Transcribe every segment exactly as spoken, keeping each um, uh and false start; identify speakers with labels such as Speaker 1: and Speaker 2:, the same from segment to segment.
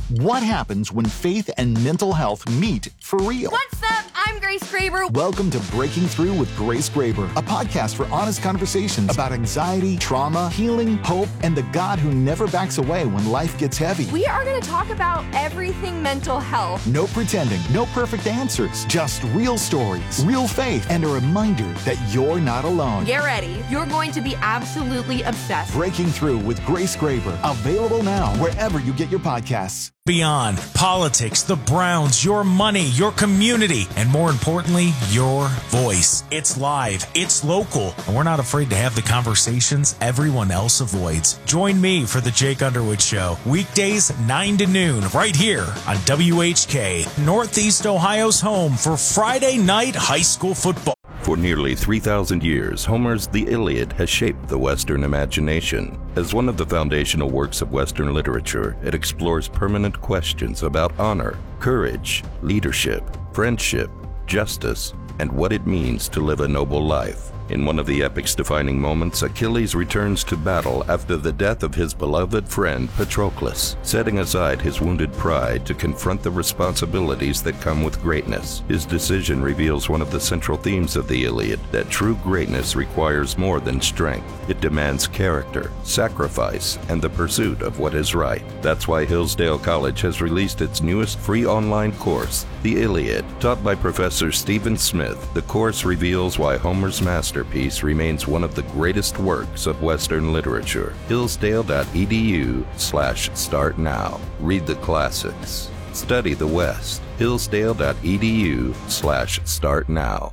Speaker 1: What happens when faith and mental health meet for real?
Speaker 2: What's up? I'm Grace Graber.
Speaker 1: Welcome to Breaking Through with Grace Graber, a podcast for honest conversations about anxiety, trauma, healing, hope, and the God who never backs away when life gets heavy.
Speaker 2: We are going to talk about everything mental health.
Speaker 1: No pretending, no perfect answers, just real stories, real faith, and a reminder that you're not alone.
Speaker 2: Get ready. You're going to be absolutely obsessed.
Speaker 1: Breaking Through with Grace Graber, available now wherever you get your podcasts.
Speaker 3: Beyond politics, the Browns, your money, your community, and more importantly, your voice. It's live, it's local, and we're not afraid to have the conversations everyone else avoids. Join me for the Jake Underwood Show, weekdays nine to noon, right here on W H K, Northeast Ohio's home for Friday night high school football.
Speaker 4: For nearly three thousand years, Homer's The Iliad has shaped the Western imagination. As one of the foundational works of Western literature, it explores permanent questions about honor, courage, leadership, friendship, justice, and what it means to live a noble life. In one of the epic's defining moments, Achilles returns to battle after the death of his beloved friend Patroclus, setting aside his wounded pride to confront the responsibilities that come with greatness. His decision reveals one of the central themes of the Iliad, that true greatness requires more than strength. It demands character, sacrifice, and the pursuit of what is right. That's why Hillsdale College has released its newest free online course, The Iliad. Taught by Professor Stephen Smith, the course reveals why Homer's master Masterpiece remains one of the greatest works of Western literature. Hillsdale.edu slash start now. Read the classics. Study the West. Hillsdale.edu slash start now.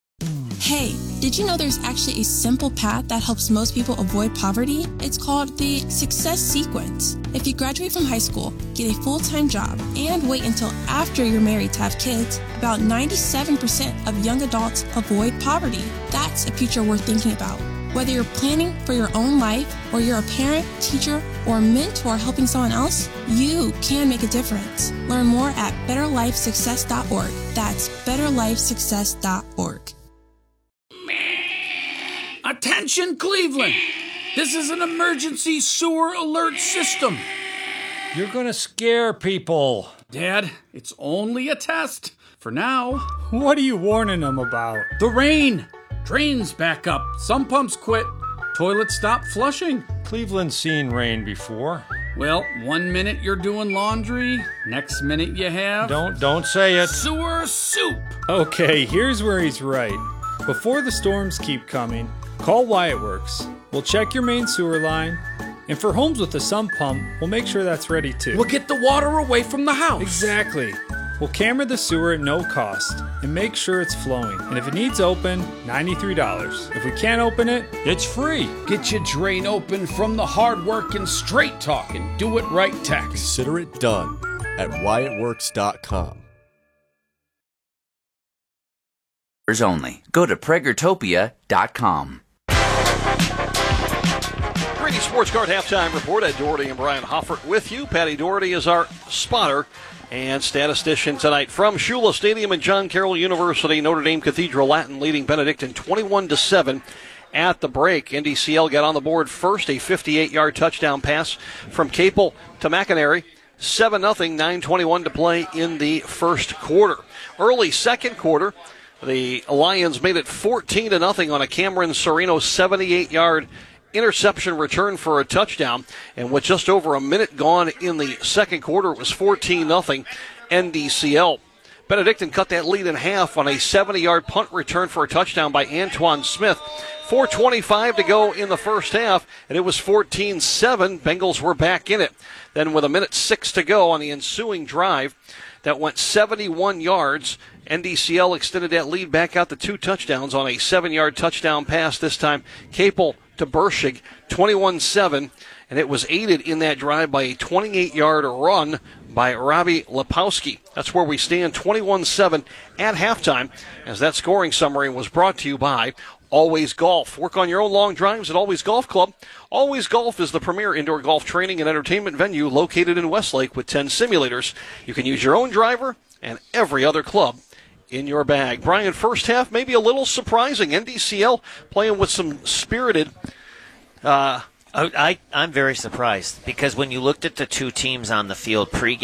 Speaker 5: Hey, did you know there's actually a simple path that helps most people avoid poverty? It's called the Success Sequence. If you graduate from high school, get a full-time job, and wait until after you're married to have kids, about ninety-seven percent of young adults avoid poverty. That's a future worth thinking about. Whether you're planning for your own life, or you're a parent, teacher, or mentor helping someone else, you can make a difference. Learn more at better life success dot org. That's better life success dot org.
Speaker 6: Attention, Cleveland! This is an emergency sewer alert system.
Speaker 7: You're gonna scare people.
Speaker 6: Dad, it's only a test. For now.
Speaker 7: What are you warning them about?
Speaker 6: The rain. Drains back up. Some pumps quit. Toilets stop flushing.
Speaker 7: Cleveland's seen rain before.
Speaker 6: Well, one minute you're doing laundry, next minute you have...
Speaker 7: Don't, don't say it.
Speaker 6: Sewer soup.
Speaker 8: Okay, here's where he's right. Before the storms keep coming, call Wyatt Works. We'll check your main sewer line, and for homes with a sump pump, we'll make sure that's ready too.
Speaker 6: We'll get the water away from the house.
Speaker 8: Exactly. We'll camera the sewer at no cost and make sure it's flowing. And if it needs open, ninety-three dollars. If we can't open it,
Speaker 7: it's free.
Speaker 6: Get your drain open from the hard-working, straight-talking, do-it-right tech.
Speaker 9: Consider it done at Wyatt Works dot com.
Speaker 10: Only. Go to Pragertopia dot com.
Speaker 11: Grady Sports Card Halftime Report. Ed Doherty and Brian Hoffert with you. Patty Doherty is our spotter and statistician tonight from Shula Stadium and John Carroll University. Notre Dame Cathedral Latin leading Benedictine twenty-one to seven at the break. N D C L got on the board first, a fifty-eight-yard touchdown pass from Capel to McInerney. seven nothing, nine twenty-one to play in the first quarter. Early second quarter, the Lions made it fourteen to nothing on a Cameron Sereno seventy-eight-yard interception return for a touchdown. And with just over a minute gone in the second quarter, it was fourteen nothing N D C L. Benedictine cut that lead in half on a seventy-yard punt return for a touchdown by Antoine Smith. four twenty-five to go in the first half, and it was fourteen seven. Bengals were back in it. Then with a minute six to go on the ensuing drive that went seventy-one yards, N D C L extended that lead back out to two touchdowns on a seven-yard touchdown pass, this time Capel to Bershig, twenty-one seven, and it was aided in that drive by a twenty-eight-yard run by Robbie Lepowski. That's where we stand, twenty-one seven at halftime, as that scoring summary was brought to you by Always Golf. Work on your own long drives at Always Golf Club. Always Golf is the premier indoor golf training and entertainment venue located in Westlake with ten simulators. You can use your own driver and every other club in your bag. Brian, first half maybe a little surprising. N D C L playing with some spirited.
Speaker 12: Uh, I, I'm very surprised because when you looked at the two teams on the field pregame,